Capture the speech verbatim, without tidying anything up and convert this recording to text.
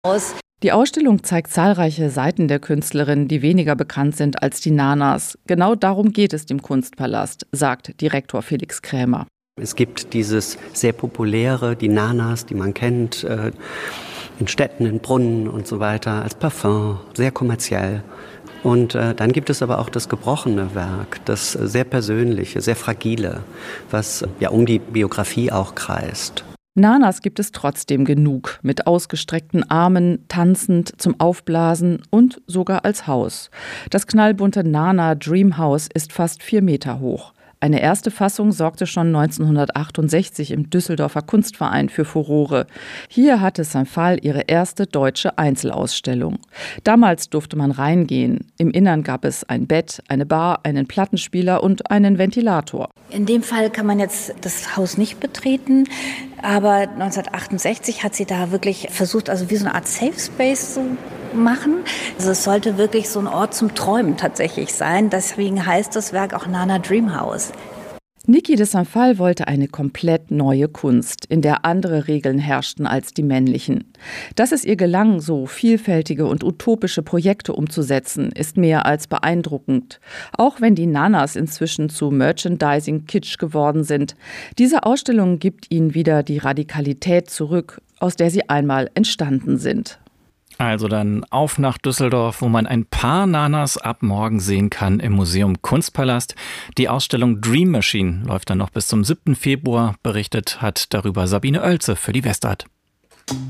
aus. Die Ausstellung zeigt zahlreiche Seiten der Künstlerin, die weniger bekannt sind als die Nanas. Genau darum geht es dem Kunstpalast, sagt Direktor Felix Krämer. Es gibt dieses sehr populäre, die Nanas, die man kennt, äh, in Städten, in Brunnen und so weiter, als Parfum, sehr kommerziell. Und äh, dann gibt es aber auch das gebrochene Werk, das sehr persönliche, sehr fragile, was ja um die Biografie auch kreist. Nanas gibt es trotzdem genug, mit ausgestreckten Armen, tanzend, zum Aufblasen und sogar als Haus. Das knallbunte Nana Dream House ist fast vier Meter hoch. Eine erste Fassung sorgte schon neunzehnhundertachtundsechzig im Düsseldorfer Kunstverein für Furore. Hier hatte Saint-Phal ihre erste deutsche Einzelausstellung. Damals durfte man reingehen. Im Innern gab es ein Bett, eine Bar, einen Plattenspieler und einen Ventilator. In dem Fall kann man jetzt das Haus nicht betreten, aber neunzehnhundertachtundsechzig hat sie da wirklich versucht, also wie so eine Art Safe Space zu machen. Also es sollte wirklich so ein Ort zum Träumen tatsächlich sein. Deswegen heißt das Werk auch Nana Dream House. Niki de Saint-Phal wollte eine komplett neue Kunst, in der andere Regeln herrschten als die männlichen. Dass es ihr gelang, so vielfältige und utopische Projekte umzusetzen, ist mehr als beeindruckend. Auch wenn die Nanas inzwischen zu Merchandising-Kitsch geworden sind. Diese Ausstellung gibt ihnen wieder die Radikalität zurück, aus der sie einmal entstanden sind. Also dann auf nach Düsseldorf, wo man ein paar Nanas ab morgen sehen kann im Museum Kunstpalast. Die Ausstellung Dream Machine läuft dann noch bis zum siebten Februar. Berichtet hat darüber Sabine Oelze für die Westart.